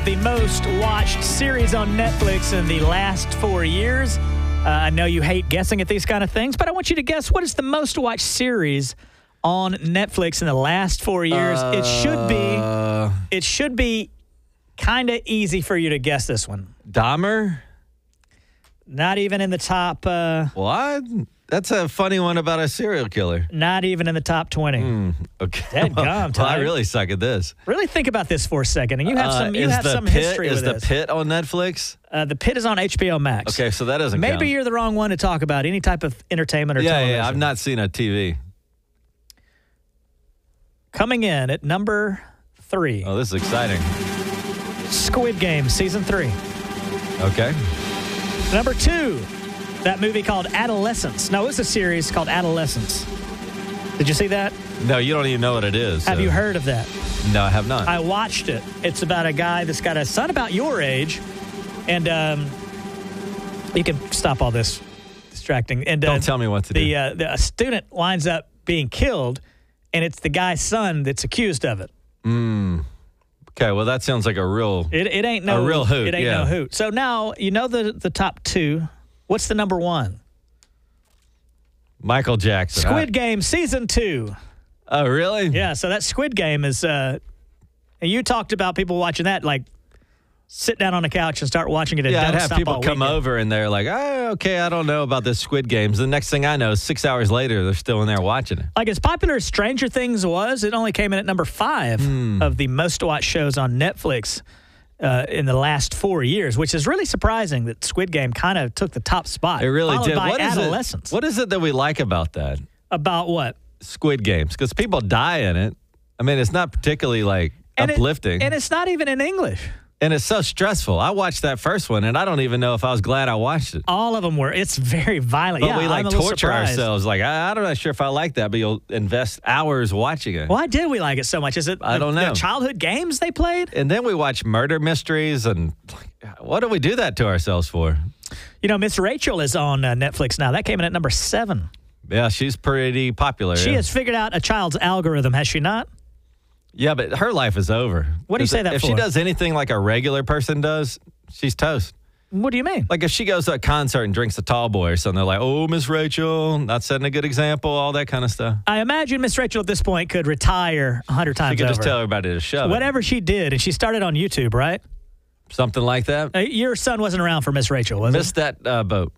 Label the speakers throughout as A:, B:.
A: The most watched series on Netflix in the last 4 years. I know you hate guessing at these kind of things, but I want you to guess what is the most watched series on Netflix in the last 4 years. It should be kind of easy for you to guess this one.
B: Dahmer?
A: Not even in the top.
B: What? That's a funny one about a serial killer.
A: Not even in the top 20.
B: Okay.
A: Dadgum,
B: Well, I really suck at this.
A: Really think about this for a second. And you have some
B: Pit,
A: history with this.
B: Is The Pit on Netflix?
A: The Pit is on HBO Max.
B: Okay, so that doesn't count.
A: Maybe you're the wrong one to talk about any type of entertainment or television.
B: Yeah, I've not seen a TV.
A: Coming in at number 3.
B: Oh, this is exciting.
A: Squid Game, Season 3.
B: Okay.
A: Number 2, that movie called Adolescence. No, it's a series called Adolescence. Did you see that?
B: No, you don't even know what it is.
A: Have you heard of that?
B: No, I have not.
A: I watched it. It's about a guy that's got a son about your age, and you can stop all this distracting. And
B: don't tell me what to do.
A: The student winds up being killed, and it's the guy's son that's accused of it.
B: Okay, well, that sounds like a real...
A: It ain't no...
B: A real hoot,
A: It ain't no hoot. So now, you know the top 2. What's the number 1?
B: Michael Jackson.
A: Squid Game Season 2.
B: Oh, really?
A: Yeah, so that Squid Game is... you talked about people watching that, like, sit down on the couch and start watching it and
B: I'd
A: don't
B: have
A: stop
B: people
A: all
B: come
A: weekend.
B: over and they're like, okay, I don't know about this Squid Games. The next thing I know, 6 hours later, they're still in there watching it.
A: Like, as popular as Stranger Things was, it only came in at number 5 of the most watched shows on Netflix in the last 4 years, which is really surprising that Squid Game kind of took the top spot.
B: It really
A: followed
B: did.
A: by
B: What is
A: Adolescence.
B: What is it that we like about that?
A: About what?
B: Squid Games. Because people die in it. I mean, it's not particularly, like, uplifting.
A: And it's not even in English.
B: And it's so stressful. I watched that first one, and I don't even know if I was glad I watched it.
A: All of them were. It's very violent.
B: But we,
A: I'm a little
B: torture
A: surprised.
B: ourselves. Like, I'm not sure if I like that, but you'll invest hours watching it.
A: Why did we like it so much? Is it
B: I don't know.
A: the childhood games they played?
B: And then we watch murder mysteries, and what do we do that to ourselves for?
A: You know, Miss Rachel is on Netflix now. That came in at number 7.
B: Yeah, she's pretty popular.
A: She has figured out a child's algorithm, has she not?
B: Yeah, but her life is over.
A: What do you say that
B: If
A: for?
B: she does anything like a regular person does, she's toast.
A: What do you mean?
B: Like if she goes to a concert and drinks a tall boy or something, they're like, oh, Miss Rachel, not setting a good example, all that kind of stuff.
A: I imagine Miss Rachel at this point could retire 100 times over.
B: She could just tell everybody to shove it.
A: Whatever she did, and she started on YouTube, right?
B: Something like that.
A: Your son wasn't around for Miss Rachel, was
B: Missed that boat.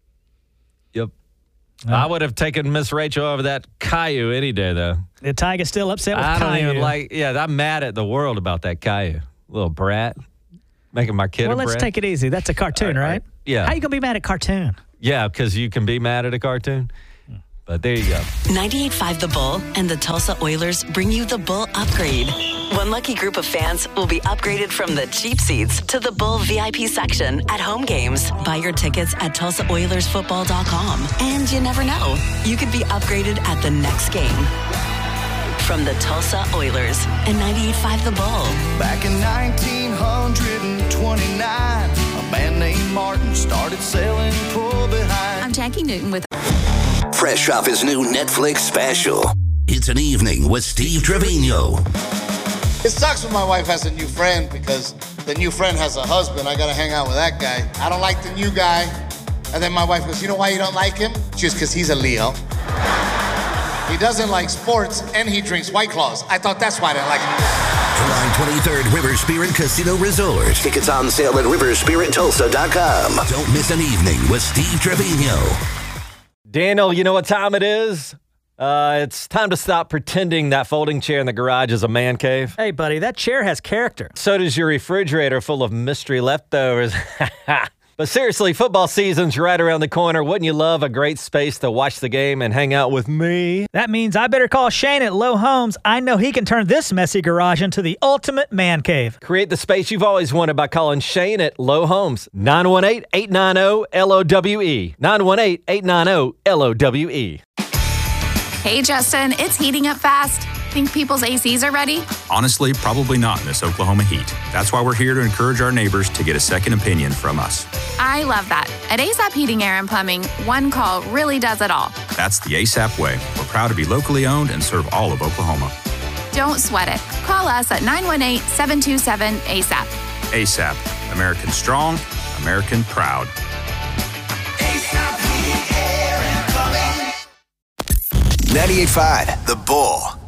B: Yep. I would have taken Miss Rachel over that Caillou any day, though.
A: The Tiger's still upset with
B: I don't
A: Caillou.
B: even like, I'm mad at the world about that Caillou. Little brat. Making my kid a brat.
A: Well, let's take it easy. That's a cartoon, right?
B: Yeah.
A: How you going to be mad at cartoon?
B: Yeah, because you can be mad at a cartoon. But there you go.
C: 98.5 The Bull and the Tulsa Oilers bring you the Bull Upgrade. One lucky group of fans will be upgraded from the cheap seats to the Bull VIP section at home games. Buy your tickets at TulsaOilersFootball.com. And you never know, you could be upgraded at the next game. From the Tulsa Oilers and 98.5 The Bull.
D: Back in 1929, a man named Martin started selling pull behind.
E: I'm Jackie Newton with
F: Fresh off his new Netflix special. It's An Evening with Steve Trevino.
G: It sucks when my wife has a new friend because the new friend has a husband. I gotta hang out with that guy. I don't like the new guy. And then my wife goes, you know why you don't like him? Just because he's a Leo. He doesn't like sports and he drinks White Claws. I thought that's why I didn't like him.
F: July 23rd, River Spirit Casino Resort. Tickets on sale at riverspirittulsa.com. Don't miss An Evening with Steve Trevino.
B: Daniel, you know what time it is? It's time to stop pretending that folding chair in the garage is a man cave.
A: Hey, buddy, that chair has character.
B: So does your refrigerator full of mystery leftovers. But seriously, football season's right around the corner. Wouldn't you love a great space to watch the game and hang out with me?
A: That means I better call Shane at Low Homes. I know he can turn this messy garage into the ultimate man cave.
B: Create the space you've always wanted by calling Shane at Low Homes. 918-890-LOWE. 918-890-LOWE.
E: Hey, Justin, it's heating up fast. Think people's ACs are ready?
H: Honestly, probably not in this Oklahoma heat. That's why we're here to encourage our neighbors to get a second opinion from us.
E: I love that. At ASAP Heating, Air, and Plumbing, one call really does it all.
H: That's the ASAP way. We're proud to be locally owned and serve all of Oklahoma.
E: Don't sweat it. Call us at 918-727-ASAP.
H: ASAP. American strong, American proud.
F: 98.5 The Bull.